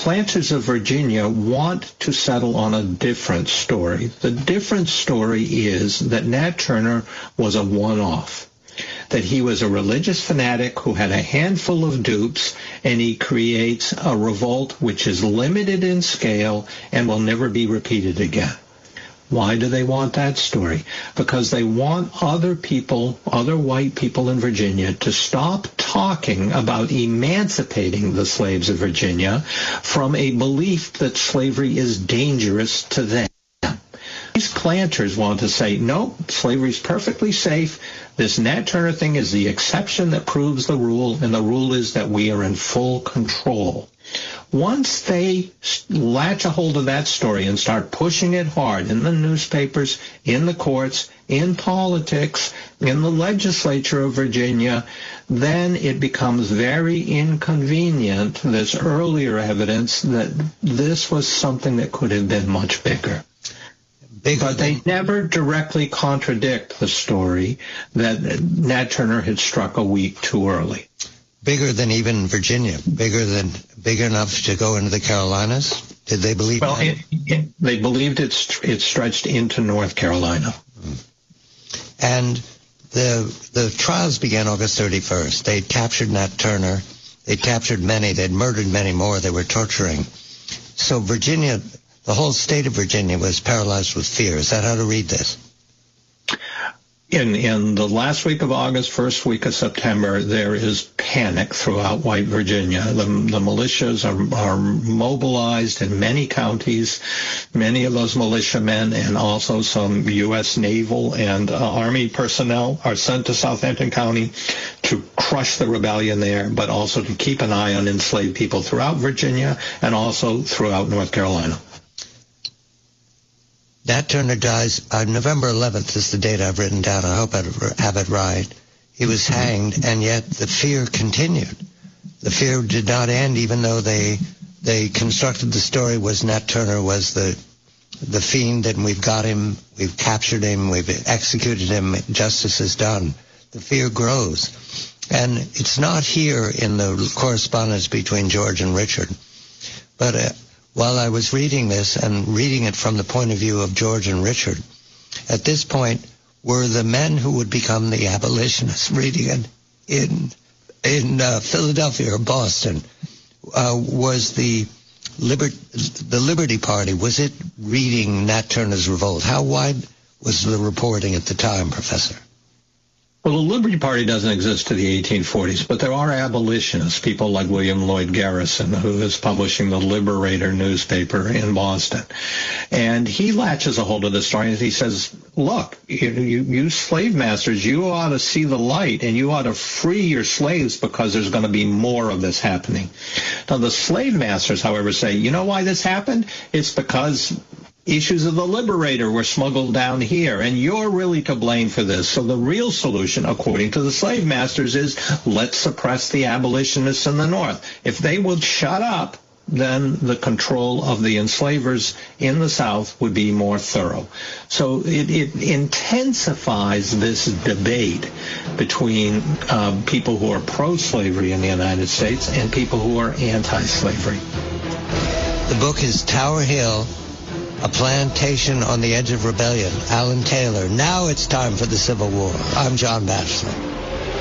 planters of Virginia want to settle on a different story. The different story is that Nat Turner was a one-off, that he was a religious fanatic who had a handful of dupes, and he creates a revolt which is limited in scale and will never be repeated again. Why do they want that story? Because they want other people, other white people in Virginia, to stop talking about emancipating the slaves of Virginia from a belief that slavery is dangerous to them. These planters want to say, no, slavery is perfectly safe. This Nat Turner thing is the exception that proves the rule, and the rule is that we are in full control. Once they latch a hold of that story and start pushing it hard in the newspapers, in the courts, in politics, in the legislature of Virginia, then it becomes very inconvenient, this earlier evidence, that this was something that could have been much bigger. But they never directly contradict the story that Nat Turner had struck a week too early. Bigger than even Virginia, big enough to go into the Carolinas? Did they believe that? They believed it stretched into North Carolina. And the trials began August 31st. They captured Nat Turner. They captured many. They'd murdered many more. They were torturing. So Virginia, the whole state of Virginia was paralyzed with fear. Is that how to read this? In the last week of August, first week of September, there is panic throughout white Virginia. The militias are mobilized in many counties. Many of those militiamen and also some U.S. naval and Army personnel are sent to Southampton County to crush the rebellion there, but also to keep an eye on enslaved people throughout Virginia and also throughout North Carolina. Nat Turner dies, November 11th is the date I've written down. I hope I have it right. He was hanged, and yet the fear continued. The fear did not end, even though they constructed the story was Nat Turner was the fiend, and we've got him, we've captured him, we've executed him, justice is done. The fear grows. And it's not here in the correspondence between George and Richard, but while I was reading this and reading it from the point of view of George and Richard, at this point were the men who would become the abolitionists reading it in Philadelphia or Boston. Was the Liberty Party, was it reading Nat Turner's revolt? How wide was the reporting at the time, Professor? Well, the Liberty Party doesn't exist to the 1840s, but there are abolitionists, people like William Lloyd Garrison, who is publishing the Liberator newspaper in Boston. And he latches a hold of the story and he says, look, you slave masters, you ought to see the light and you ought to free your slaves because there's going to be more of this happening. Now, the slave masters, however, say, you know why this happened? It's because issues of the Liberator were smuggled down here, and you're really to blame for this. So the real solution, according to the slave masters, is let's suppress the abolitionists in the North. If they would shut up, then the control of the enslavers in the South would be more thorough. So it intensifies this debate between people who are pro-slavery in the United States and people who are anti-slavery. The book is Tower Hill, A Plantation on the Edge of Rebellion, Alan Taylor. Now it's time for the Civil War. I'm John Batchelor.